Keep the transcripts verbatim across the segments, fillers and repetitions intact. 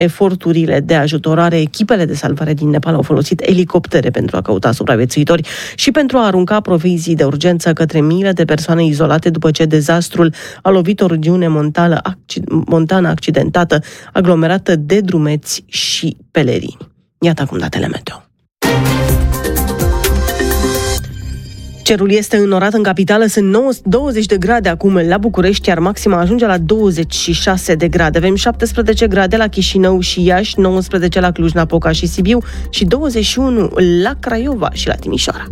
eforturile de ajutorare. Echipele de salvare din Nepal au folosit elicoptere pentru a căuta supraviețuitori și pentru a arunca provizii de urgență către miile de persoane izolate după ce dezastrul a lovit o regiune montană, montană accidentată, aglomerată de drumeți și pelerini. Iată acum datele meteo. Cerul este înnorat în capitală, sunt douăzeci de grade acum la București, iar maxima ajunge la douăzeci și șase de grade. Avem șaptesprezece grade la Chișinău și Iași, nouăsprezece la Cluj-Napoca și Sibiu și douăzeci și unu la Craiova și la Timișoara.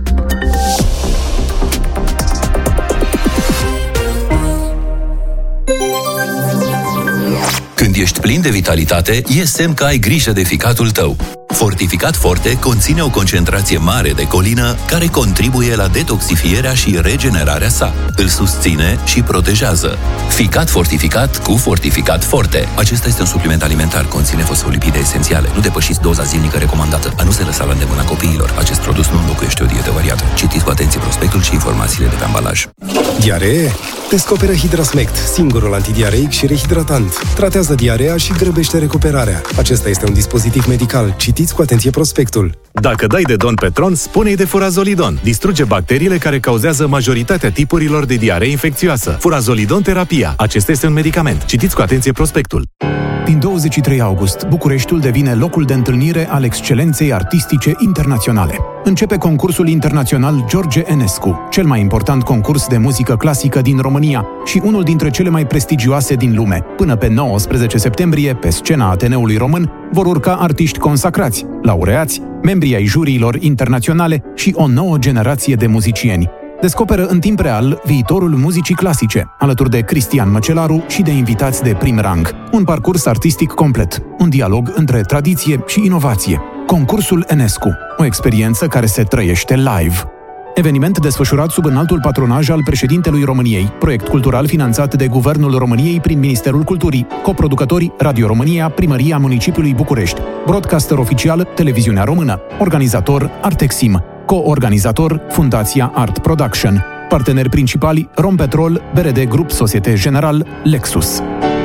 Când ești plin de vitalitate, e semn că ai grijă de ficatul tău. Fortificat Forte conține o concentrație mare de colină care contribuie la detoxifierea și regenerarea sa. Îl susține și protejează. Ficat fortificat cu Fortificat Forte. Acesta este un supliment alimentar, conține fosfolipide esențiale. Nu depășiți doza zilnică recomandată. A nu se lăsa la îndemâna copiilor. Acest produs nu înlocuiește o dietă variată. Citiți cu atenție prospectul și informațiile de pe ambalaj. Diaree? Descoperă Hidrasmect, singurul antidiareic și rehidratant. Tratează diarea și grăbește recuperarea. Acesta este un dispozitiv medical. Citiți cu atenție prospectul. Dacă dai de don pe tron, spune-i de Furazolidon. Distruge bacteriile care cauzează majoritatea tipurilor de diaree infecțioasă. Furazolidon terapia. Acesta este un medicament. Citiți cu atenție prospectul. Din douăzeci și trei august, Bucureștiul devine locul de întâlnire al excelenței artistice internaționale. Începe concursul internațional George Enescu, cel mai important concurs de muzică clasică din România și unul dintre cele mai prestigioase din lume. Până pe nouăsprezece septembrie, pe scena Ateneului Român, vor urca artiști consacrați, laureați, membrii ai juriilor internaționale și o nouă generație de muzicieni. Descoperă în timp real viitorul muzicii clasice, alături de Cristian Măcelaru și de invitați de prim rang. Un parcurs artistic complet, un dialog între tradiție și inovație. Concursul Enescu, o experiență care se trăiește live. Eveniment desfășurat sub înaltul patronaj al președintelui României, proiect cultural finanțat de Guvernul României prin Ministerul Culturii, coproducători Radio România, Primăria Municipiului București, broadcaster oficial Televiziunea Română, organizator Artexim, co-organizator Fundația Art Production, parteneri principali Rompetrol, B R D Grup Societe General, Lexus.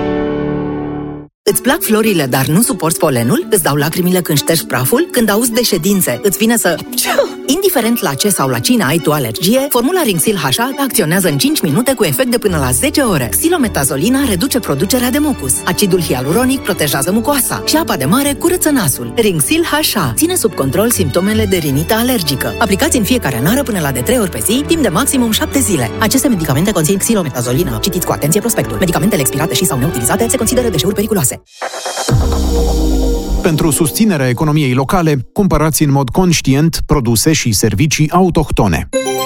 Îți plac florile, dar nu suporți polenul? Îți dau lacrimile când ștergi praful? Când auzi de ședințe, îți vine să... Indiferent la ce sau la cine ai tu alergie, formula Rinxil H A acționează în cinci minute cu efect de până la zece ore. Xilometasolina reduce producerea de mucus. Acidul hialuronic protejează mucoasa și apa de mare curăță nasul. Rinxil H A ține sub control simptomele de rinită alergică. Aplicați în fiecare nară până la de trei ori pe zi, timp de maximum șapte zile. Aceste medicamente conțin xilometazolină. Citiți cu atenție prospectul. Medicamentele expirate și sau neutilizate se consideră deșeuri periculoase. Pentru susținerea economiei locale, cumpărați în mod conștient produse și servicii autohtone.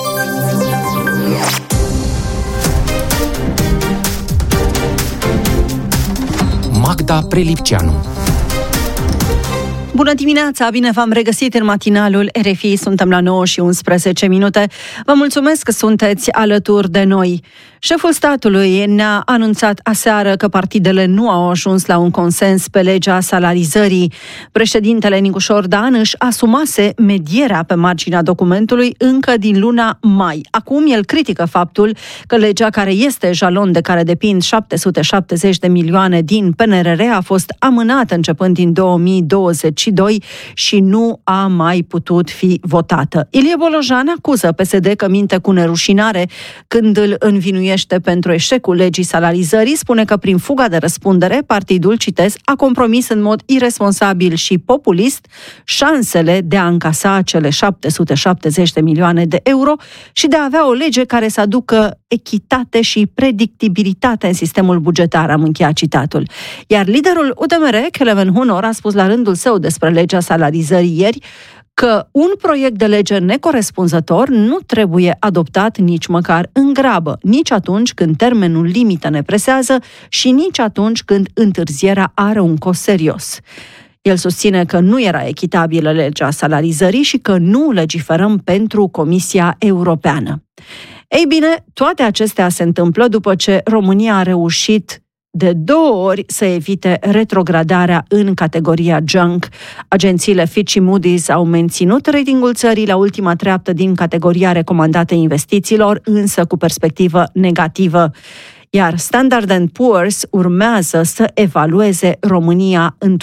Magda Prelipceanu. Bună dimineața, bine v-am regăsit în matinalul R F I, suntem la nouă și unsprezece minute. Vă mulțumesc că sunteți alături de noi. Șeful statului ne-a anunțat aseară că partidele nu au ajuns la un consens pe legea salarizării. Președintele Nicușor Dan își asumase medierea pe marginea documentului încă din luna mai. Acum el critică faptul că legea, care este jalon de care depind șapte sute șaptezeci de milioane din P N R R, a fost amânată începând din două mii douăzeci și doi și nu a mai putut fi votată. Ilie Bolojan acuză P S D că minte cu nerușinare când îl învinuiește pentru eșecul legii salarizării, spune că prin fuga de răspundere, partidul, citez, a compromis în mod iresponsabil și populist șansele de a încasa cele șapte sute șaptezeci de milioane de euro și de a avea o lege care să aducă echitate și predictibilitate în sistemul bugetar, am încheiat citatul. Iar liderul U D M R, Kelemen Hunor, a spus la rândul său despre legea salarizării ieri că un proiect de lege necorespunzător nu trebuie adoptat nici măcar în grabă, nici atunci când termenul limită ne presează și nici atunci când întârzierea are un cost serios. El susține că nu era echitabilă legea salarizării și că nu legiferăm pentru Comisia Europeană. Ei bine, toate acestea se întâmplă după ce România a reușit de două ori să evite retrogradarea în categoria junk. Agențiile Fitch și Moody's au menținut ratingul țării la ultima treaptă din categoria recomandată investițiilor, însă cu perspectivă negativă. iar Standard and Poor's urmează să evalueze România într-un